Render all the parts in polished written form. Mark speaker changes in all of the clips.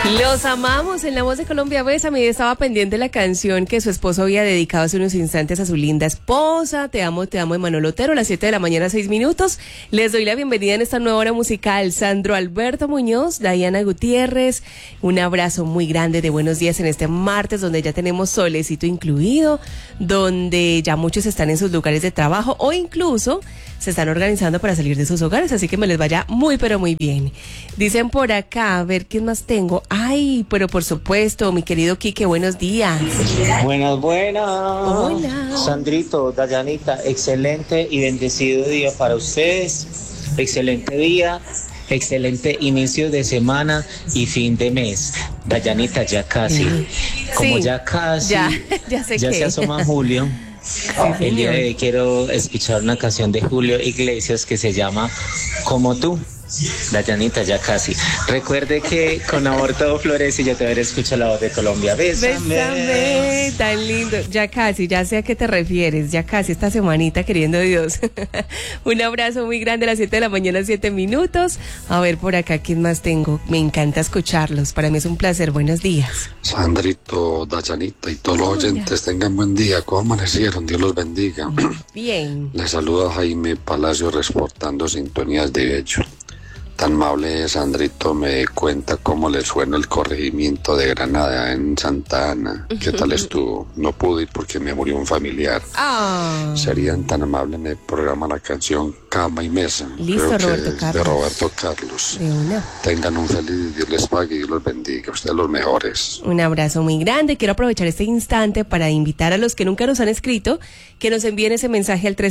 Speaker 1: Los amamos. En La Voz de Colombia Bésame estaba pendiente la canción que su esposo había dedicado hace unos instantes a su linda esposa. Te amo, de Manolo Otero, a las 7 de la mañana, 6 minutos. Les doy la bienvenida en esta nueva hora musical. Sandro Alberto Muñoz, Diana Gutiérrez, un abrazo muy grande de buenos días en este martes, donde ya tenemos solecito incluido, donde ya muchos están en sus lugares de trabajo o incluso se están organizando para salir de sus hogares, así que me les vaya muy pero muy bien. Dicen por acá, a ver quién más tengo. Ay, pero por supuesto, mi querido Quique, buenos días.
Speaker 2: Buenas.
Speaker 1: Hola.
Speaker 2: Sandrito, Dayanita, excelente y bendecido día para ustedes. Excelente día, excelente inicio de semana y fin de mes. Dayanita, ya casi. Como
Speaker 1: Sí,
Speaker 2: ya casi,
Speaker 1: ya sé
Speaker 2: ya
Speaker 1: que
Speaker 2: se asoma Julio. El día de hoy quiero escuchar una canción de Julio Iglesias que se llama Como tú. Dayanita, ya casi. Recuerde que con amor todo florece y yo te veré escuchar La Voz de Colombia.
Speaker 1: Bésame, tan lindo. Ya casi, ya sé a qué te refieres. Ya casi esta semanita, queriendo Dios. Un abrazo muy grande a las 7 de la mañana, 7 minutos. A ver por acá, ¿quién más tengo? Me encanta escucharlos. Para mí es un placer. Buenos días.
Speaker 3: Sandrito, Dayanita y todos los oyentes tengan buen día. ¿Cómo amanecieron? Dios los bendiga.
Speaker 1: Bien.
Speaker 3: Les saluda Jaime Palacio reportando sintonías de hecho. Tan amable, Sandrito, me cuenta cómo le suena el corregimiento de Granada en Santa Ana. ¿Qué tal estuvo? No pude ir porque me murió un familiar. Serían tan amables en el programa la canción Cama y Mesa.
Speaker 1: Listo,
Speaker 3: Creo que
Speaker 1: Roberto
Speaker 3: es
Speaker 1: Carlos.
Speaker 3: de Roberto Carlos.
Speaker 1: De una.
Speaker 3: Tengan un feliz, Dios les pague y Dios los bendiga. Ustedes los mejores.
Speaker 1: Un abrazo muy grande. Quiero aprovechar este instante para invitar a los que nunca nos han escrito que nos envíen ese mensaje al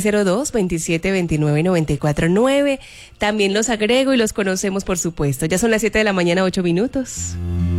Speaker 1: 302-2729-949. También los agrego y los conocemos, por supuesto. Ya son las 7 de la mañana, 8 minutos.